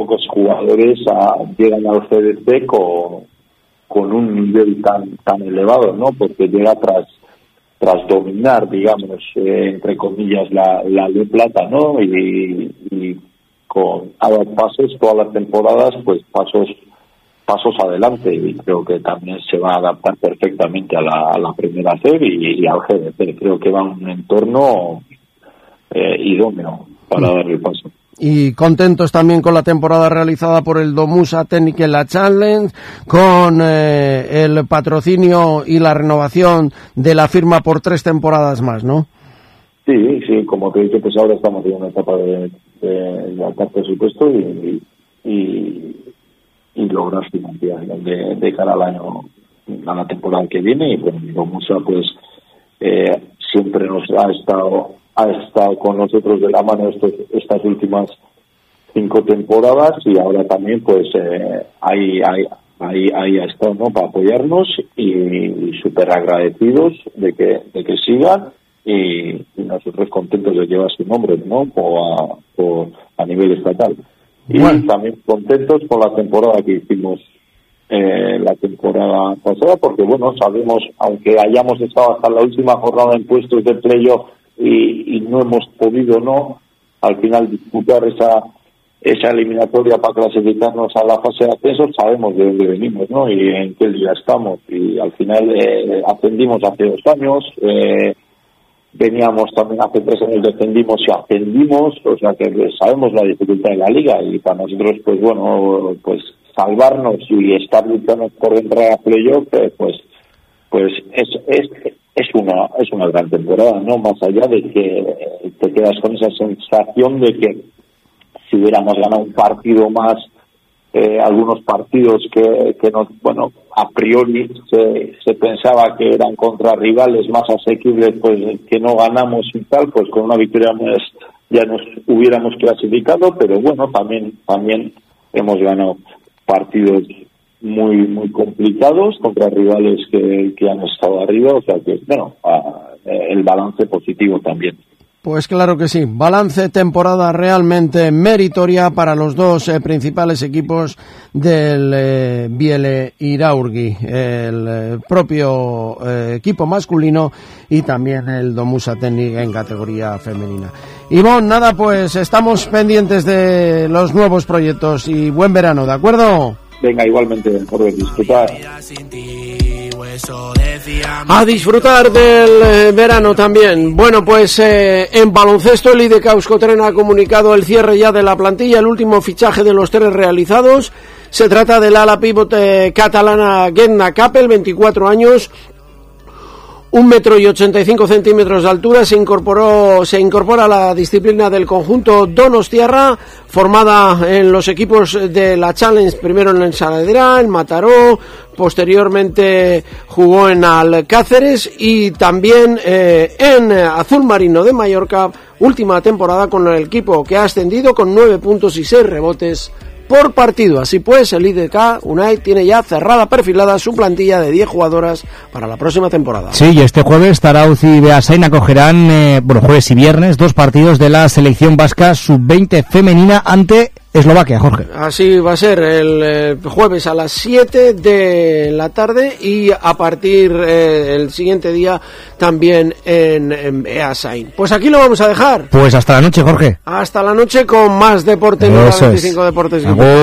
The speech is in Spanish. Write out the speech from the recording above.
pocos jugadores llegan al CDC con un nivel tan elevado, ¿no? Porque llega tras dominar, digamos, entre comillas, la de plata, ¿no? Y con pasos todas las temporadas, pues pasos adelante, y creo que también se va a adaptar perfectamente a la primera serie y al GDC. Creo que va a un entorno idóneo para dar el paso. Y contentos también con la temporada realizada por el Domusa Technic en la Challenge, con el patrocinio y la renovación de la firma por 3 temporadas más, ¿no? Sí, como te he dicho, pues ahora estamos en una etapa de altar presupuesto y lograr financiación de cara al año, a la temporada que viene. Y bueno, Domusa pues siempre nos ha estado con nosotros de la mano estas últimas 5 temporadas, y ahora también pues ahí ha estado, ¿no?, para apoyarnos, y súper agradecidos de que sigan, y nosotros contentos de llevar su nombre, ¿no?, a nivel estatal. Y bueno, también contentos con la temporada que hicimos la temporada pasada, porque bueno, sabemos, aunque hayamos estado hasta la última jornada en puestos de playoff y no hemos podido, ¿no?, al final disputar esa eliminatoria para clasificarnos a la fase de ascenso, sabemos de dónde venimos, ¿no?, y en qué día estamos. Y al final ascendimos hace 2 años, veníamos también hace 3 años, descendimos y ascendimos, o sea que sabemos la dificultad de la liga, y para nosotros, pues bueno, pues salvarnos y estar luchando por entrar a playoff, pues es una gran temporada, ¿no? Más allá de que te quedas con esa sensación de que si hubiéramos ganado un partido más, algunos partidos que no, bueno, a priori se pensaba que eran contra rivales más asequibles, pues que no ganamos y tal, pues con una victoria más ya nos hubiéramos clasificado. Pero bueno, también hemos ganado partidos muy complicados contra rivales que han estado arriba, o sea que bueno, el balance positivo también. Pues claro que sí, balance temporada realmente meritoria para los 2 principales equipos del Biele Iraurgi, el propio equipo masculino y también el Domusa Technic en categoría femenina. Ivonne, nada, pues estamos pendientes de los nuevos proyectos y buen verano, ¿de acuerdo? Venga, igualmente, por disfrutar. A disfrutar del verano también. Bueno, pues en baloncesto el IDK Euskotren ha comunicado el cierre ya de la plantilla, el último fichaje de los 3 realizados. Se trata del ala pivote catalana Gedna Kappel, 24 años, 1,85 m de altura. Se incorpora a la disciplina del conjunto donostiarra, formada en los equipos de la Challenge, primero en el Saladera, en Mataró, posteriormente jugó en Alcáceres y también en Azul Marino de Mallorca, última temporada con el equipo que ha ascendido con 9 puntos y 6 rebotes por partido. Así pues, el IDK Unai tiene ya perfilada su plantilla de 10 jugadoras para la próxima temporada. Sí, y este jueves Zarautz y Beasain acogerán, jueves y viernes, 2 partidos de la selección vasca sub-20 femenina ante Eslovaquia, Jorge. Así va a ser el jueves a las 7 de la tarde y a partir el siguiente día también en Beasain. Pues aquí lo vamos a dejar. Pues hasta la noche, Jorge. Hasta la noche con más deporte en 25 Deportes.